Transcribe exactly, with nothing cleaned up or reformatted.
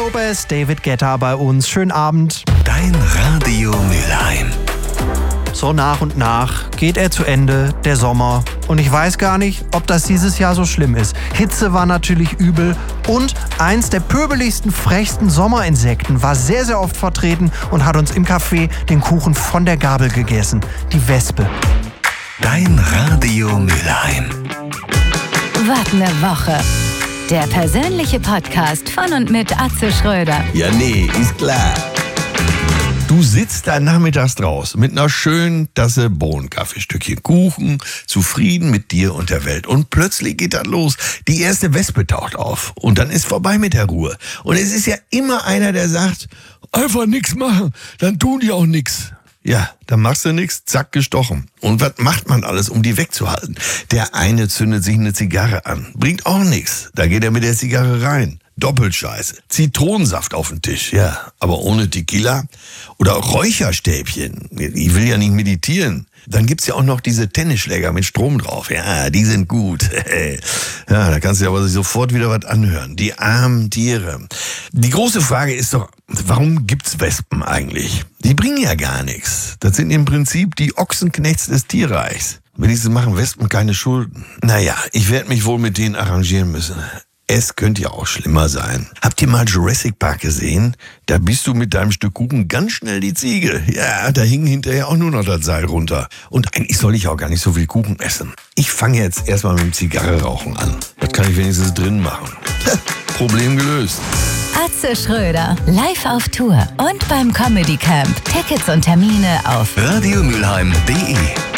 Lopez, David Guetta bei uns. Schönen Abend. Dein Radio Mülheim. So nach und nach geht er zu Ende, der Sommer. Und ich weiß gar nicht, ob das dieses Jahr so schlimm ist. Hitze war natürlich übel und eins der pöbeligsten, frechsten Sommerinsekten war sehr, sehr oft vertreten und hat uns im Café den Kuchen von der Gabel gegessen. Die Wespe. Dein Radio Mülheim. Was ne Woche. Der persönliche Podcast von und mit Atze Schröder. Ja, nee, ist klar. Du sitzt da nachmittags draußen mit einer schönen Tasse Bohnenkaffee, Stückchen Kuchen, zufrieden mit dir und der Welt. Und plötzlich geht das los. Die erste Wespe taucht auf. Und dann ist vorbei mit der Ruhe. Und es ist ja immer einer, der sagt, einfach nichts machen, dann tun die auch nichts. Ja, dann machst du nichts, zack, gestochen. Und was macht man alles, um die wegzuhalten? Der eine zündet sich eine Zigarre an. Bringt auch nichts. Da geht er mit der Zigarre rein. Doppelt scheiße. Zitronensaft auf den Tisch, ja. Aber ohne Tequila. Oder Räucherstäbchen. Ich will ja nicht meditieren. Dann gibt's ja auch noch diese Tennisschläger mit Strom drauf. Ja, die sind gut. Ja, da kannst du dir aber sofort wieder was anhören. Die armen Tiere. Die große Frage ist doch, warum gibt's Wespen eigentlich? Die bringen ja gar nichts. Das sind im Prinzip die Ochsenknechts des Tierreichs. Wenigstens machen Wespen keine Schulden. Naja, ich werde mich wohl mit denen arrangieren müssen. Es könnte ja auch schlimmer sein. Habt ihr mal Jurassic Park gesehen? Da bist du mit deinem Stück Kuchen ganz schnell die Ziege. Ja, da hing hinterher auch nur noch das Seil runter. Und eigentlich soll ich auch gar nicht so viel Kuchen essen. Ich fange jetzt erstmal mit dem Zigarre-Rauchen an. Das kann ich wenigstens drin machen. Problem gelöst. Atze Schröder, live auf Tour und beim Comedy Camp. Tickets und Termine auf radiomülheim punkt de